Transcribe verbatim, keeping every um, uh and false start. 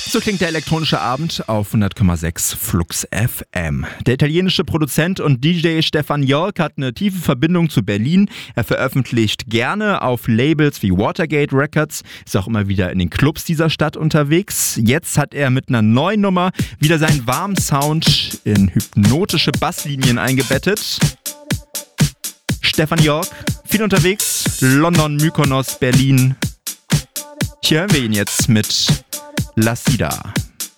So klingt der elektronische Abend auf hundert Komma sechs Flux F M. Der italienische Produzent und D J Stefan York hat eine tiefe Verbindung zu Berlin. Er veröffentlicht gerne auf Labels wie Watergate Records, ist auch immer wieder in den Clubs dieser Stadt unterwegs. Jetzt hat er mit einer neuen Nummer wieder seinen warmen Sound in hypnotische Basslinien eingebettet. Stefan York, viel unterwegs, London, Mykonos, Berlin. Hier hören wir ihn jetzt mit La Sida.